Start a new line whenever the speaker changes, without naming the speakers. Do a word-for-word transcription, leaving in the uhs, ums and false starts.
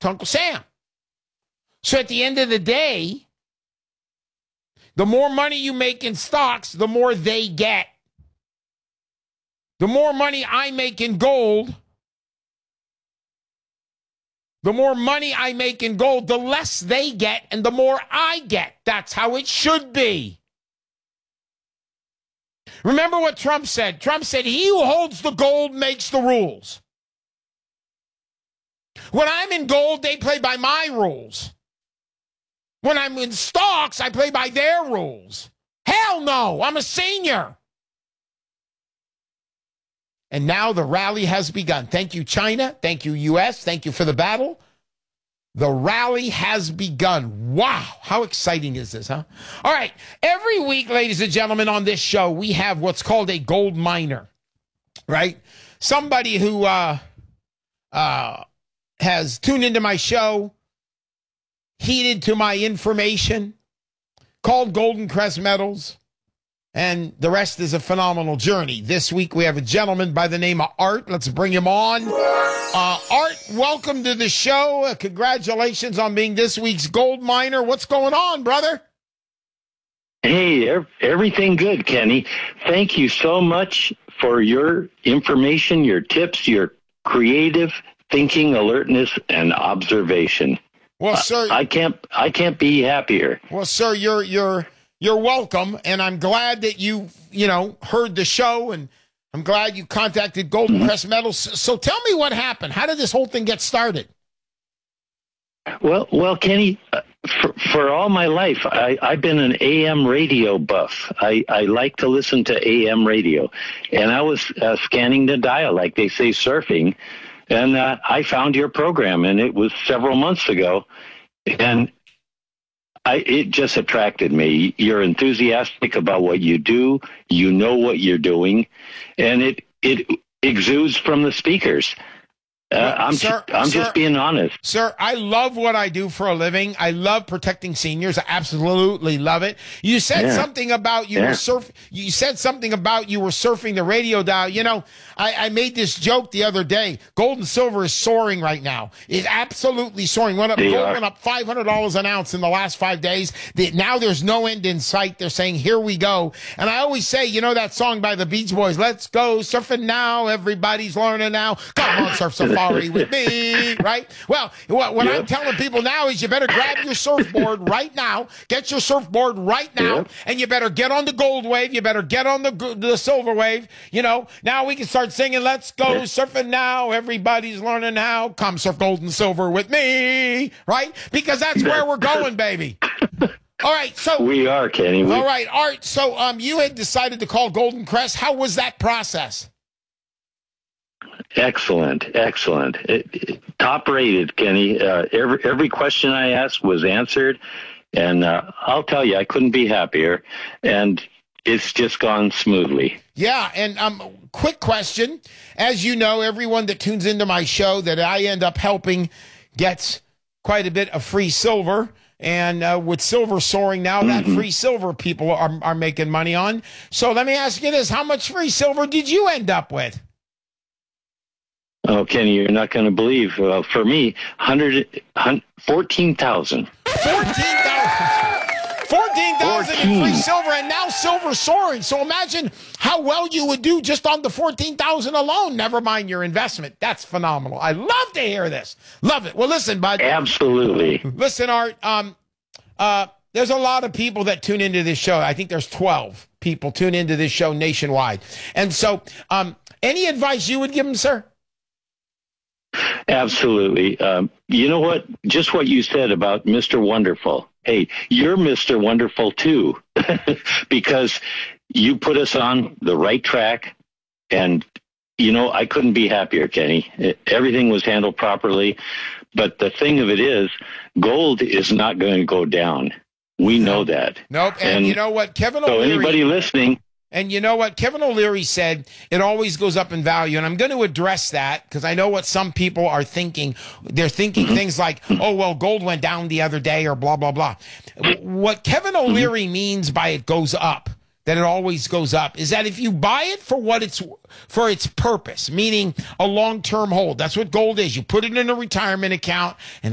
to Uncle Sam. So at the end of the day, the more money you make in stocks, the more they get. The more money I make in gold, the more money I make in gold, the less they get and the more I get. That's how it should be. Remember what Trump said? Trump said, he who holds the gold makes the rules. When I'm in gold, they play by my rules. When I'm in stocks, I play by their rules. Hell no, I'm a senior. And now the rally has begun. Thank you, China. Thank you, U S. Thank you for the battle. The rally has begun. Wow, how exciting is this, huh? All right, every week, ladies and gentlemen, on this show, we have what's called a gold miner, right? Somebody who uh, uh, has tuned into my show, heeded to my information, called Golden Crest Metals, and the rest is a phenomenal journey. This week, we have a gentleman by the name of Art. Let's bring him on. Uh, Art, welcome to the show. Uh, congratulations on being this week's gold miner. What's going on, brother?
Hey, ev- everything good, Kenny. Thank you so much for your information, your tips, your creative thinking, alertness, and observation.
Well, sir,
I, I can't, I can't be happier.
Well, sir, you're you're you're welcome, and I'm glad that you you know heard the show, and I'm glad you contacted Golden mm-hmm. Crest Metals. So tell me what happened. How did this whole thing get started?
Well, well, Kenny, uh, for, for all my life, I, I've been an A M radio buff. I, I like to listen to A M radio, and I was uh, scanning the dial, like they say, surfing, and uh, I found your program, and it was several months ago, and I, it just attracted me. You're enthusiastic about what you do. You know what you're doing, and it it exudes from the speakers. Uh, well, I'm
sir,
I'm
sir,
just being honest.
Sir, I love what I do for a living. I love protecting seniors. I absolutely love it. You said
yeah.
something about you
yeah.
were surf. You said something about you were surfing the radio dial. You know, I, I made this joke the other day. Gold and silver is soaring right now. It's absolutely soaring. Went up,
they
gold
are.
went up five hundred dollars an ounce in the last five days. The, now there's no end in sight. They're saying, here we go. And I always say, you know that song by the Beach Boys, let's go surfing now. Everybody's learning now. Come on, surf safari with me, right? Well, what, what yep. I'm telling people now is you better grab your surfboard right now. Get your surfboard right now. Yep. And you better get on the gold wave. You better get on the, the silver wave. You know, now we can start singing, let's go yep. surfing now. Everybody's learning how. Come surf gold and silver with me, right? Because that's where we're going, baby. All right, so
we are, Kenny. We,
all right, Art. So, um, you had decided to call Golden Crest. How was that process?
Excellent, excellent, it, it, top rated, Kenny. Uh, every every question I asked was answered, and uh, I'll tell you, I couldn't be happier. And it's just gone smoothly.
Yeah, and um, quick question: as you know, everyone that tunes into my show that I end up helping gets quite a bit of free silver. And uh, with silver soaring now, mm-hmm. that free silver people are, are making money on. So let me ask you this. How much free silver did you end up with?
Oh, Kenny, you're not going to believe. Uh, for me, fourteen thousand.
fourteen thousand. fourteen thousand in free silver, and now silver soaring. So imagine how well you would do just on the fourteen thousand alone. Never mind your investment. That's phenomenal. I love to hear this. Love it. Well, listen, bud.
Absolutely.
Listen, Art. Um, uh, there's a lot of people that tune into this show. I think there's twelve people tune into this show nationwide. And so, um, any advice you would give them, sir?
Absolutely. Um, you know what? Just what you said about Mister Wonderful. Hey, you're Mister Wonderful too, because you put us on the right track. And, you know, I couldn't be happier, Kenny. It, everything was handled properly. But the thing of it is, gold is not going to go down. We know that.
Nope. And, and you know what? Kevin O'Leary.
So anybody listening.
And you know what? Kevin O'Leary said it always goes up in value. And I'm going to address that because I know what some people are thinking. They're thinking mm-hmm. things like, oh, well, gold went down the other day or blah, blah, blah. What Kevin O'Leary mm-hmm. means by it goes up, that it always goes up, is that if you buy it for what it's for its purpose, meaning a long-term hold, that's what gold is. You put it in a retirement account and